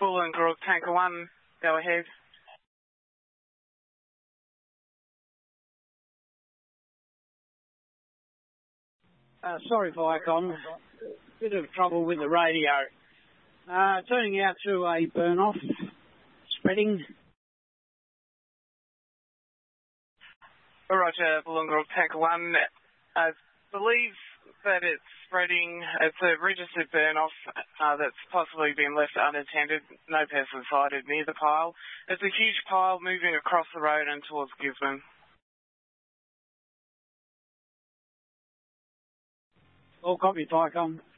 Wollongong Tanker 1, go ahead. Sorry, Vicon. Bit of trouble with the radio. Turning out to a burn-off, spreading. Roger, Wollongong Tanker 1. I believe that it's spreading. It's a registered burn-off that's possibly been left unattended. No person sighted near the pile. It's a huge pile moving across the road and towards Gisborne. All copy, Vicon.